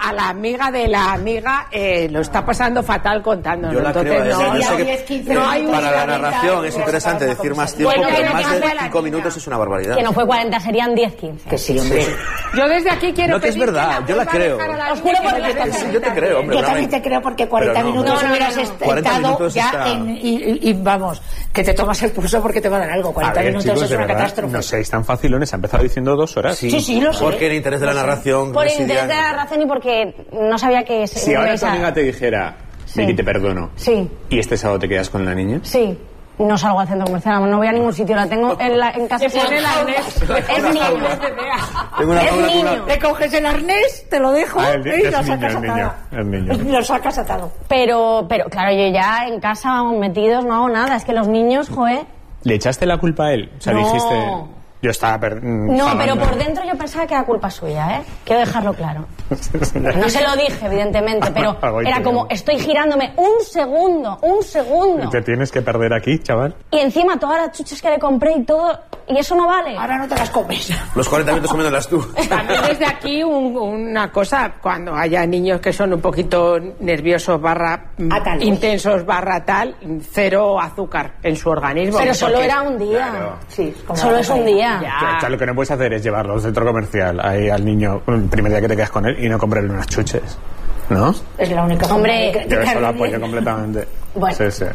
amiga de la amiga lo está pasando fatal contando. Yo la creo a ella. no, Yo sé que 10, 15 no hay un para la 40, narración es interesante decir más tiempo, Bueno, pero pero más que de hace la 5 minutos es una barbaridad. Que no fue 40, serían 10, 15. Que sí, hombre. Yo desde aquí quiero No, que es pedir verdad, yo la vuelva a creo. dejar a la Os juro niña por que Dios no que te sí. Sí, yo te creo, hombre. Yo una también vez. te creo porque 40 Pero no. minutos No, no, hubieras no, no. 40 estado minutos ya está- y vamos, que te tomas el pulso porque te va a dar algo. 40 A ver, minutos chicos, es de una verdad, catástrofe. no seáis tan facilones. Ha empezado diciendo 2 horas. Sí, lo sé. Porque el interés de la narración Por residía interés de en- la razón y porque no sabía que... Si ahora tu amiga te dijera, Sí. Vicky, te perdono, Sí, y este sábado te quedas con la niña, sí. No salgo al centro comercial, no voy a ningún sitio, la tengo en casa. Se pone el arnés. Es niño. Tengo una Es jaula con una- niño. Le coges el arnés, te lo dejo Ah, y lo es sacas niño, atado. es niño. Lo sacas atado. Pero claro, yo ya en casa, vamos, metidos, no hago nada. Es que los niños, joder... ¿le echaste la culpa a él? O sea, No. dijiste, yo estaba No, pero por dentro yo pensaba que era culpa suya, ¿eh? Quiero dejarlo claro. No se lo dije, evidentemente, pero Algo era como, interior. estoy girándome un segundo. Te tienes que perder aquí, chaval. Y encima todas las chuches que le compré y todo, y eso no vale. Ahora no te las comes. Los 40 minutos comiéndolas tú. También desde aquí una cosa, cuando haya niños que son un poquito nerviosos Atalos. intensos tal, 0 azúcar en su organismo. Pero solo porque- era un día. Claro. Sí, como Solo la es un paella. día. Ya. O sea, lo que no puedes hacer es llevarlo al centro comercial ahí al niño el primer día que te quedas con él y no comprarle unas chuches, ¿no? Es la única forma Hombre, de Yo eso caerle lo apoyo bien. completamente. Bueno. Sí, sí.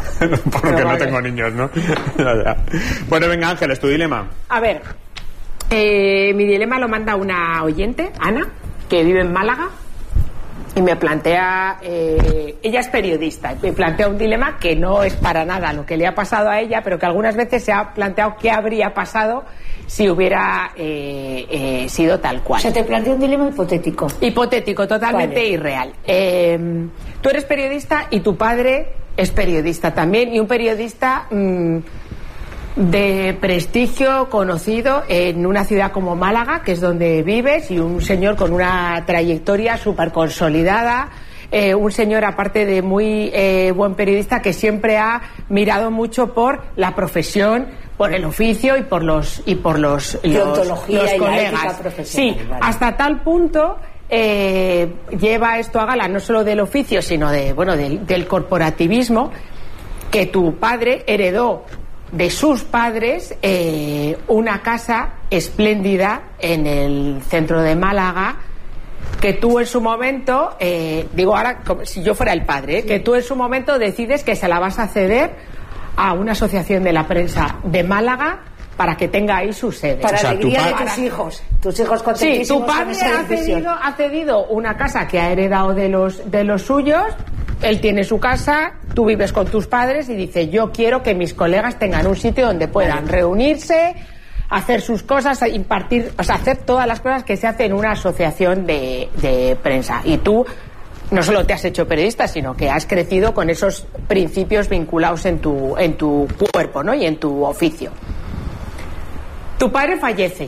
Porque no tengo niños, ¿no? Ya, ya. Bueno, venga, Ángeles, tu dilema. A ver, mi dilema lo manda una oyente, Ana, que vive en Málaga. y me plantea, ella es periodista, me plantea un dilema que no es para nada lo que le ha pasado a ella, pero que algunas veces se ha planteado qué habría pasado si hubiera sido tal cual. Se te plantea un dilema hipotético. Hipotético, totalmente irreal. Tú eres periodista y tu padre es periodista también, y un periodista de prestigio, conocido en una ciudad como Málaga, que es donde vives, y un señor con una trayectoria súper consolidada, un señor aparte de muy buen periodista, que siempre ha mirado mucho por la profesión, por el oficio y por los colegas. Sí, vale. Hasta tal punto lleva esto a gala no solo del oficio, sino del corporativismo, que tu padre heredó de sus padres una casa espléndida en el centro de Málaga, que tú en su momento, digo ahora como si yo fuera el padre, que tú en su momento decides que se la vas a ceder a una asociación de la prensa de Málaga para que tenga ahí su sede. Para alegría de tus hijos. Tus hijos contentísimos. Sí, tu padre ha cedido una casa que ha heredado de los suyos. Él tiene su casa, tú vives con tus padres y dice: yo quiero que mis colegas tengan un sitio donde puedan reunirse, hacer sus cosas, impartir, o sea, hacer todas las cosas que se hacen en una asociación de prensa. Y tú no solo te has hecho periodista, sino que has crecido con esos principios vinculados en tu cuerpo, ¿no? Y en tu oficio. Tu padre fallece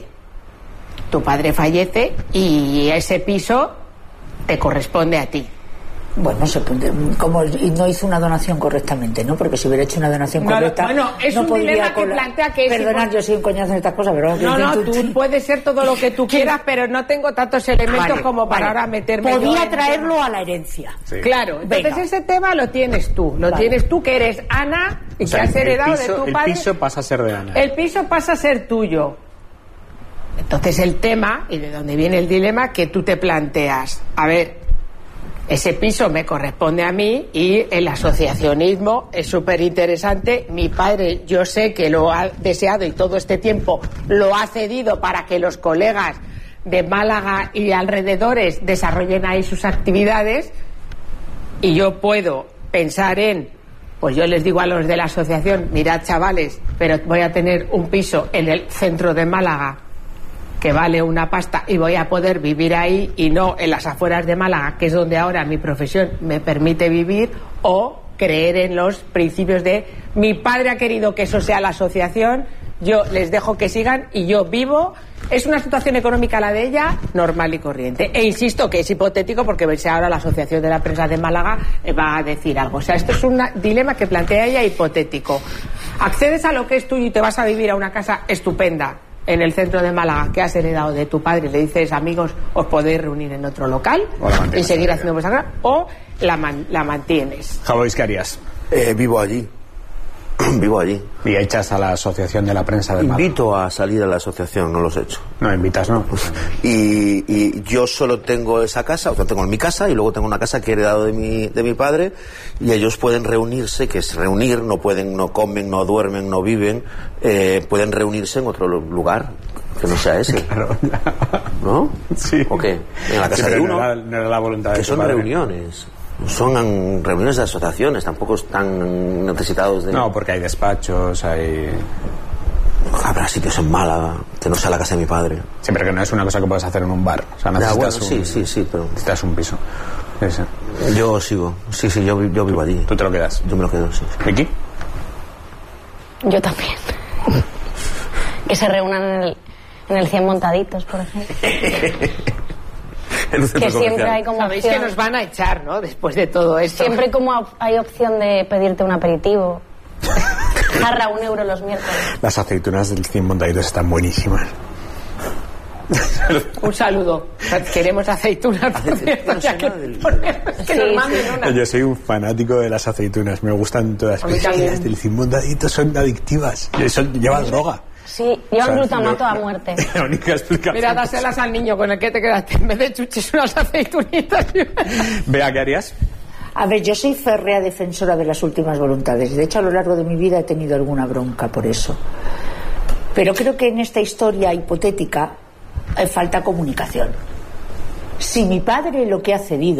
y ese piso te corresponde a ti. Bueno, como no hizo una donación correctamente, ¿no? Porque si hubiera hecho una donación correcta, es un dilema que plantea que perdonad, yo soy un coñazo en estas cosas, pero tú puedes ser todo lo que tú quieras, pero no tengo tantos elementos como para ahora meterme. Podía traerlo a la herencia. Sí. Claro, entonces ese tema lo tienes tú, tienes tú, que eres Ana y que has heredado de tu padre. El piso pasa a ser de Ana. El piso pasa a ser tuyo. Entonces el tema, y de donde viene el dilema, que tú te planteas, a ver, ese piso me corresponde a mí y el asociacionismo es súper interesante. Mi padre, yo sé que lo ha deseado y todo este tiempo lo ha cedido para que los colegas de Málaga y alrededores desarrollen ahí sus actividades, y yo puedo pensar pues yo les digo a los de la asociación: mirad, chavales, pero voy a tener un piso en el centro de Málaga que vale una pasta y voy a poder vivir ahí y no en las afueras de Málaga, que es donde ahora mi profesión me permite vivir, o creer en los principios de mi padre ha querido que eso sea la asociación, yo les dejo que sigan y yo vivo. Es una situación económica la de ella normal y corriente, e insisto que es hipotético porque ahora la Asociación de la Prensa de Málaga va a decir algo. O sea, esto es un dilema que plantea ella hipotético. Accedes a lo que es tuyo y te vas a vivir a una casa estupenda en el centro de Málaga que has heredado de tu padre, le dices: amigos, os podéis reunir en otro local y seguir haciendo vuestra casa, o la mantienes. Javois, ¿qué harías? Vivo allí. ¿Y echas a la Asociación de la Prensa de Málaga? Invito a salir a la asociación, no los echo. No, invitas, ¿no? Y yo solo tengo esa casa, o sea, tengo mi casa y luego tengo una casa que he heredado de mi padre, y ellos pueden reunirse, que es reunir, no comen, no duermen, no viven, pueden reunirse en otro lugar que no sea ese. Claro. ¿No? Sí. ¿O qué? En la casa de uno. No era la voluntad de que tu son padre. Reuniones. Son reuniones de asociaciones, tampoco están necesitados de... No, porque hay despachos, hay... Habrá sitios en Málaga, que no sea la casa de mi padre. Sí, pero que no es una cosa que puedes hacer en un bar. O sea, necesitas sí, pero... Necesitas un piso. Sí. Yo sigo. Sí, yo vivo allí. ¿Tú te lo quedas? Yo me lo quedo, sí. ¿Vicky? Yo también. Que se reúnan en el 100 montaditos, por ejemplo. Que siempre hay como Sabéis opción. que nos van a echar, ¿no? Después de todo esto. Siempre como hay opción de pedirte un aperitivo. Jarra, €1 los miércoles. Las aceitunas del 100 montaditos están buenísimas. Un saludo. Queremos aceitunas, por cierto, ya que nos manden una. Yo soy un fanático de las aceitunas. Me gustan todas. A mí también. Las del 100 montaditos son adictivas. Lleva droga. Sí, llevan glutamato a muerte. La única explicación. Mira, dáselas al niño con el que te quedaste. En vez de chuches, unas aceitunitas. Bea, ¿qué harías? A ver, yo soy férrea defensora de las últimas voluntades. De hecho, a lo largo de mi vida he tenido alguna bronca por eso. Pero creo que en esta historia hipotética falta comunicación. Si mi padre lo que ha cedido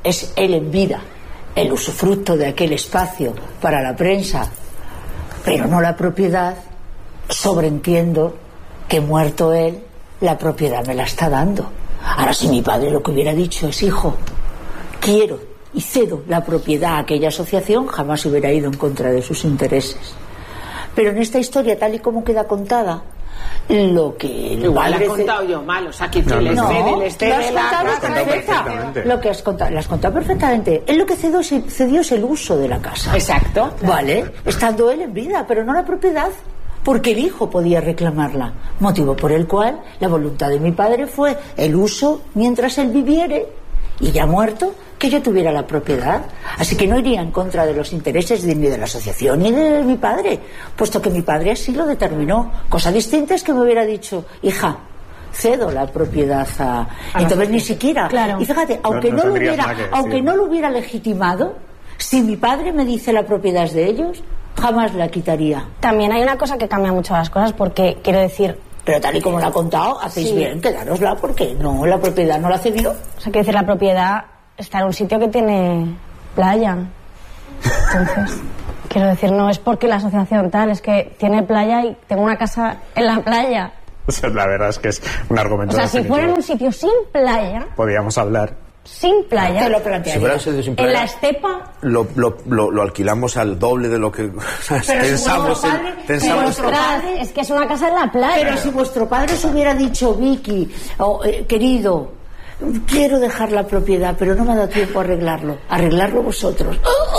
es él en vida el usufructo de aquel espacio para la prensa, pero no la propiedad, sobreentiendo que muerto él, la propiedad me la está dando. Ahora, si mi padre lo que hubiera dicho es: hijo, quiero y cedo la propiedad a aquella asociación, jamás hubiera ido en contra de sus intereses. Pero en esta historia, tal y como queda contada, lo que el igual padre he contado yo mal, o sea, que les no, cede lo has contado perfectamente. Lo que has contado, lo has contado perfectamente. Él lo que cedió es el uso de la casa. Exacto. Vale, estando él en vida, pero no la propiedad, porque el hijo podía reclamarla, motivo por el cual la voluntad de mi padre fue el uso mientras él viviere, y ya muerto, que yo tuviera la propiedad. Así que no iría en contra de los intereses ni de la asociación ni de mi padre, puesto que mi padre así lo determinó. Cosa distinta es que me hubiera dicho: hija, cedo la propiedad a... Entonces ni siquiera... Claro. Y fíjate, aunque no lo hubiera legitimado, si mi padre me dice la propiedad es de ellos, jamás la quitaría. También hay una cosa que cambia mucho las cosas, porque quiero decir... Pero tal y como lo ha contado, hacéis bien, quedárosla, porque no, la propiedad no la cedió. O sea, quiero decir, la propiedad está en un sitio que tiene playa. Entonces, quiero decir, no es porque la asociación tal, es que tiene playa y tengo una casa en la playa. O sea, la verdad es que es un argumento. O sea, si fuera en un sitio sin playa... podríamos hablar. Sin playa. Te lo plantearía. Si fuera un sitio sin playa, en la estepa... Lo alquilamos al doble de lo que pensamos. Es que es una casa en la playa. Pero si vuestro padre os hubiera dicho: Vicky, querido, quiero dejar la propiedad, pero no me ha dado tiempo a arreglarlo vosotros.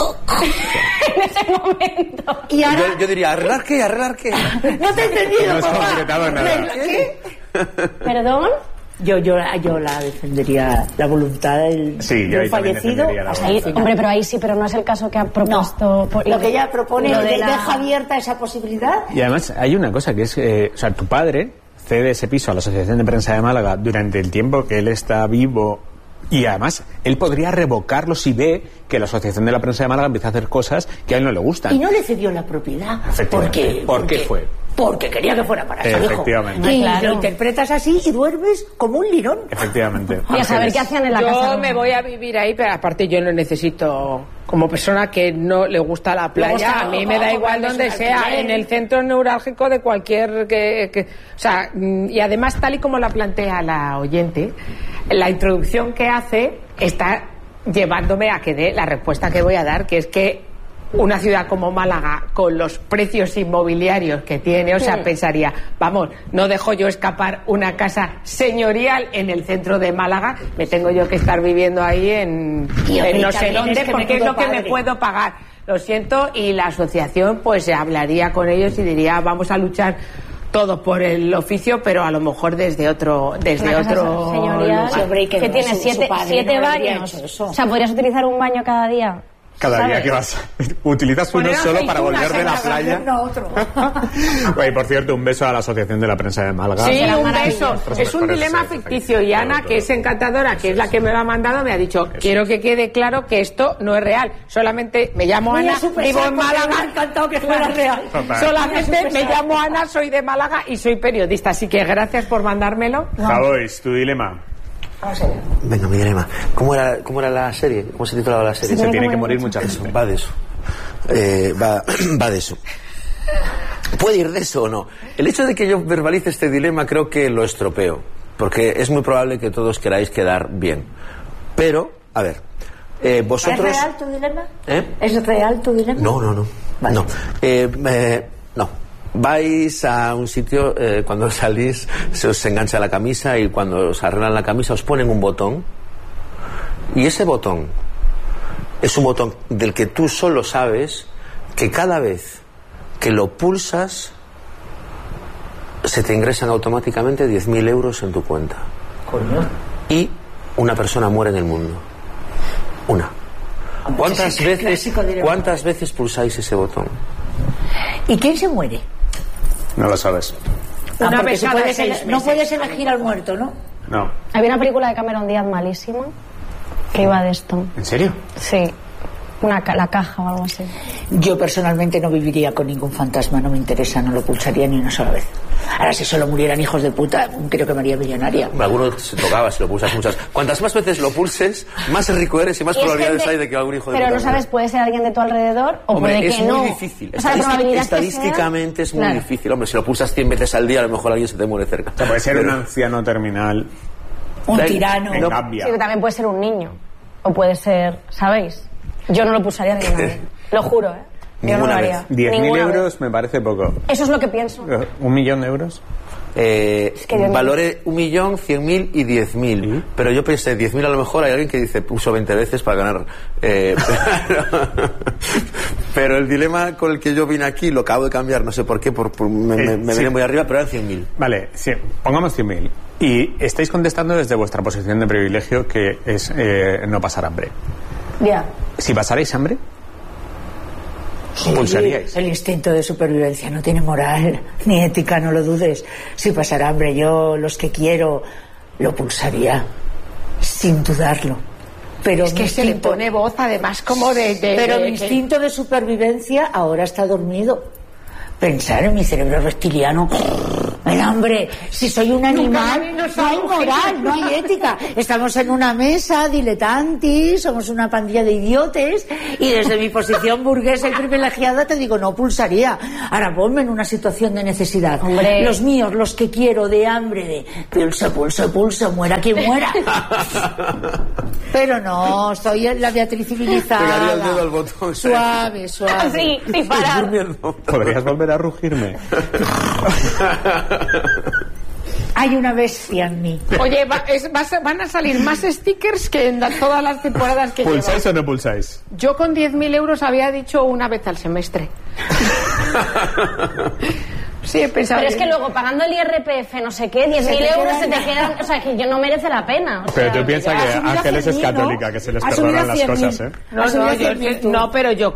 En ese momento. Y ahora... yo diría: ¿arreglar qué? No te he entendido, No has papá. concretado nada. ¿Qué? ¿Perdón? Yo la defendería, la voluntad del fallecido. Hombre, pero ahí sí, pero no es el caso que ha propuesto. No, lo que ella propone deja abierta esa posibilidad. Y además hay una cosa que es, o sea, tu padre cede ese piso a la Asociación de Prensa de Málaga durante el tiempo que él está vivo, y además él podría revocarlo si ve que la Asociación de la Prensa de Málaga empieza a hacer cosas que a él no le gustan. Y no le cedió la propiedad. Efectivamente. ¿Por qué fue? Porque quería que fuera para su hijo. Efectivamente. Y claro. lo interpretas así y duermes como un lirón. Efectivamente. Y a saber qué hacían en la casa. Yo me voy a vivir ahí, pero aparte yo no necesito, como persona que no le gusta la playa, a mí me da igual donde sea, en el centro neurálgico de cualquier... o sea, y además, tal y como la plantea la oyente, la introducción que hace está llevándome a que dé la respuesta que voy a dar, que es que una ciudad como Málaga, con los precios inmobiliarios que tiene, o sea, pensaría, vamos, no dejo yo escapar una casa señorial en el centro de Málaga, me tengo yo que estar viviendo ahí en no sé dónde, porque es lo que me puedo pagar. Lo siento, y la asociación pues hablaría con ellos y diría: vamos a luchar todos por el oficio, pero a lo mejor desde otro señorial, lugar. que tiene siete baños. O sea, podrías utilizar un baño cada día. Cada día que vas, utilizas uno solo para volver de la playa. Oye, por cierto, un beso a la Asociación de la Prensa de Málaga. Sí, un beso. Es un dilema ficticio, y Ana, que es encantadora, que es la que me lo ha mandado, me ha dicho: quiero que quede claro que esto no es real. Solamente me llamo Ana, vivo en Málaga. Me ha encantado que fuera real. Solamente me llamo Ana, soy de Málaga y soy periodista. Así que gracias por mandármelo. Javois, tu dilema. Venga, mi dilema. ¿Cómo era la serie? ¿Cómo se titulaba la serie? Se tiene que morir mucha gente. Va de eso. Va de eso. ¿Puede ir de eso o no? El hecho de que yo verbalice este dilema creo que lo estropeo, porque es muy probable que todos queráis quedar bien. Pero, a ver, vosotros... ¿Es real tu dilema? ¿Es real tu dilema? No. Vale. No. No. Vais a un sitio, cuando salís se os engancha la camisa, y cuando os arreglan la camisa os ponen un botón, y ese botón es un botón del que tú solo sabes que cada vez que lo pulsas se te ingresan automáticamente 10.000 euros en tu cuenta. Coño. Y una persona muere en el mundo. Una. ¿Cuántas veces pulsáis ese botón? ¿Y quién se muere? No lo sabes. Una vez cada 6 no meses. puedes elegir al muerto, ¿no? No. Había una película de Cameron Díaz malísima que iba de esto. ¿En serio? Sí. la caja o algo así. Yo personalmente no viviría con ningún fantasma, no me interesa, no lo pulsaría ni una sola vez. Ahora, si solo murieran hijos de puta, creo que me haría millonaria. Alguno se tocaba si lo pulsas muchas. Cuantas más veces lo pulses, más rico eres y más probabilidades hay de que algún hijo de puta. Pero no sabes, puede ser alguien de tu alrededor o Hombre, puede que no. Es muy difícil. O sea, Estadísticamente es muy difícil. Hombre, si lo pulsas 100 veces al día, a lo mejor alguien se te muere cerca. O sea, puede ser un anciano terminal. Un tirano. En Gambia. Sí, también puede ser un niño. O puede ser, ¿sabéis? Yo no lo pulsaría ni una vez. Lo juro, ¿eh? Yo no lo haría. 10.000 euros me parece poco. Eso es lo que pienso. ¿1 millón de euros? Valore 1.000.000, 100.000 y 10.000. ¿Sí? Pero yo pensé, 10.000 a lo mejor hay alguien que dice puso 20 veces para ganar. Pero el dilema con el que yo vine aquí lo acabo de cambiar, no sé por qué, me viene muy arriba, pero eran 100.000. Vale, sí, pongamos 100.000. Y estáis contestando desde vuestra posición de privilegio, que es no pasar hambre. Ya. Si pasarais hambre, Sí, pulsaríais. el instinto de supervivencia no tiene moral ni ética, no lo dudes. Si pasara hambre, yo los que quiero lo pulsaría sin dudarlo. Pero Es que se le pone voz además como pero mi instinto de supervivencia ahora está dormido. Pensar en mi cerebro reptiliano, el hambre, si soy un animal, no hay moral, no hay ética. Estamos en una mesa diletantis, somos una pandilla de idiotes, y desde mi posición burguesa y privilegiada te digo, no pulsaría. Ahora ponme en una situación de necesidad. Hombre. Los míos, los que quiero, de hambre, de pulso, muera quien muera. Pero no, soy la Beatriz civilizada. Pegaría el dedo al botón. Suave. Sí, sin parar. ¿podrías volver a rugirme? Hay una bestia en mí. Oye, van a salir más stickers que en todas las temporadas que ¿Pulsáis llevan. o no pulsáis? Yo con 10.000 euros había dicho una vez al semestre. Sí, he pensado. Pero es que luego pagando el IRPF, no sé qué, 10.000 euros se te quedan. O sea, que yo no merece la pena. O Pero sea, tú piensas que ha subido a Ángeles es 100.000, ¿no? católica, que se les Ha subido perdonan a las 100.000. cosas, ¿eh? No, pero yo